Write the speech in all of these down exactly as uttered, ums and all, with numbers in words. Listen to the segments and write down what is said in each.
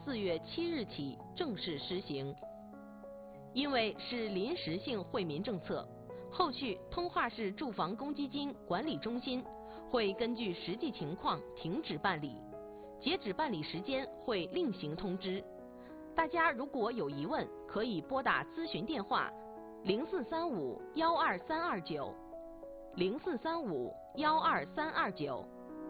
四月七日起正式施行。因为是临时性惠民政策，后续通化市住房公积金管理中心会根据实际情况停止办理，截止办理时间会另行通知。大家如果有疑问，可以拨打咨询电话零四三五幺二三二九零四三五幺二三二九。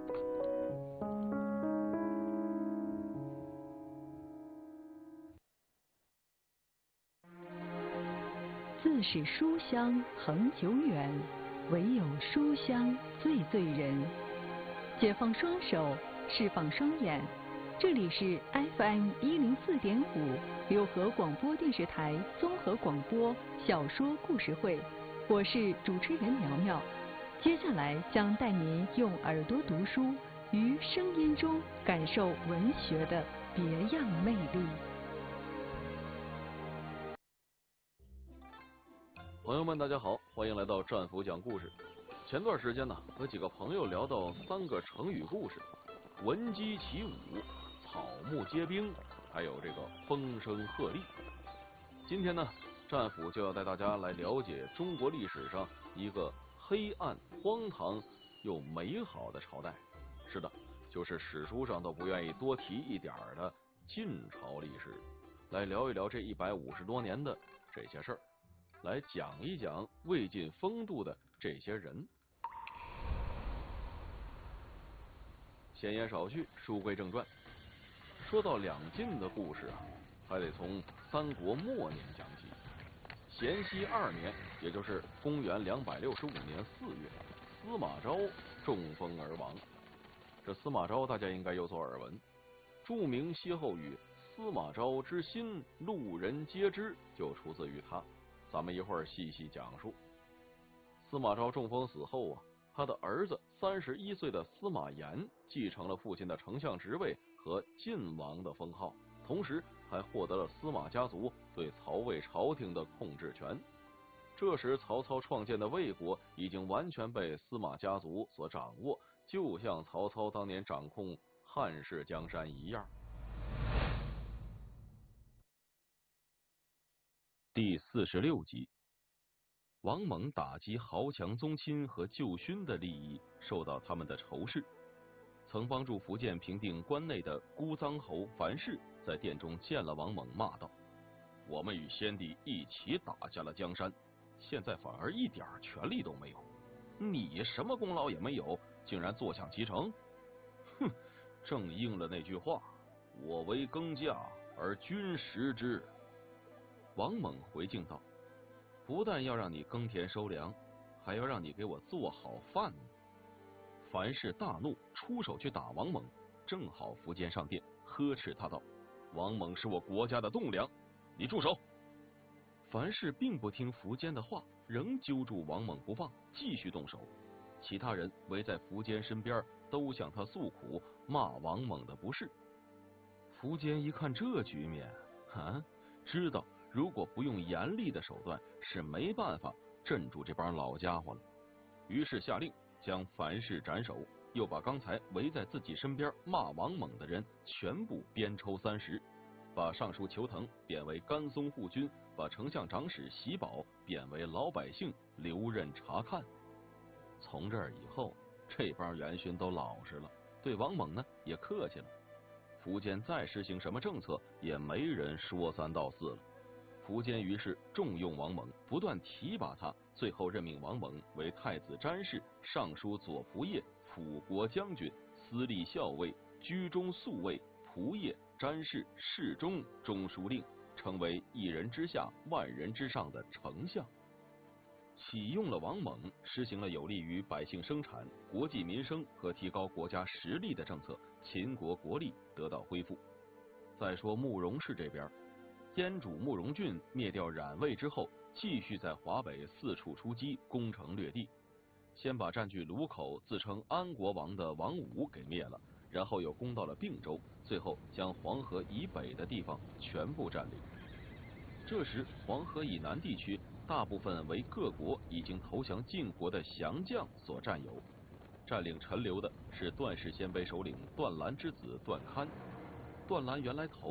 自是书香恒久远，唯有书香最醉人。解放双手，释放双眼，这里是 F M 一零四点五六合广播电视台综合广播小说故事会，我是主持人苗苗。接下来将带您用耳朵读书，于声音中感受文学的别样魅力。 朋友们，大家好，欢迎来到战斧讲故事。前段时间呢，和几个朋友聊到三个成语故事：闻鸡起舞、草木皆兵，还有这个风声鹤唳。今天呢，战斧就要带大家来了解中国历史上一个黑暗、荒唐又美好的朝代。是的，就是史书上都不愿意多提一点的晋朝历史。来聊一聊这一百五十多年的这些事儿。来讲一讲魏晋风度的这些人。闲言少叙，书归正传。说到两晋的故事啊，还得从三国末年讲起。咸熙二年，也就是公元两百六十五年四月，司马昭中风而亡。这司马昭大家应该有所耳闻，著名歇后语“司马昭之心，路人皆知”就出自于他。咱们一会儿细细讲述。司马昭中风死后啊，他的儿子三十一岁的司马炎继承了父亲的丞相职位和晋王的封号，同时还获得了司马家族对曹魏朝廷的控制权。这时曹操创建的魏国已经完全被司马家族所掌握，就像曹操当年掌控汉室江山一样。第四十六集，王猛打击豪强宗亲和旧勋的利益受到他们的仇视。曾帮助苻建平定关内的孤臧侯樊氏在殿中见了王猛，骂道：“我们与先帝一起打下了江山，现在反而一点权力都没有，你什么功劳也没有，竟然坐享其成？哼，正应了那句话，我为耕稼而君食之。”王猛回敬道：“不但要让你耕田收粮，还要让你给我做好饭呢。”樊氏大怒，出手去打王猛，正好苻坚上殿呵斥他道：“王猛是我国家的栋梁，你住手！”樊氏并不听苻坚的话，仍揪住王猛不放，继续动手。其他人围在苻坚身边，都向他诉苦，骂王猛的不是。苻坚一看这局面，啊，知道如果不用严厉的手段，是没办法镇住这帮老家伙了。于是下令将樊氏斩首，又把刚才围在自己身边骂王猛的人全部鞭抽三十，把尚书裘腾贬为甘松护军，把丞相长史喜宝贬为老百姓留任察看。从这儿以后，这帮元勋都老实了，对王猛呢也客气了。苻坚再实行什么政策，也没人说三道四了。苻坚于是重用王猛，不断提拔他，最后任命王猛为太子詹事、尚书左仆射、辅国将军、司隶校尉、居中宿尉、仆射、詹事、侍中、中书令，成为一人之下万人之上的丞相。启用了王猛，实行了有利于百姓生产、国计民生和提高国家实力的政策，秦国国力得到恢复。再说慕容氏这边，燕主慕容俊灭掉冉魏之后，继续在华北四处出击，攻城略地。先把占据卢口、自称安国王的王武给灭了，然后又攻到了并州，最后将黄河以北的地方全部占领。这时，黄河以南地区大部分为各国已经投降晋国的降将所占有。占领陈留的是段氏鲜卑首领段兰之子段堪。段兰原来投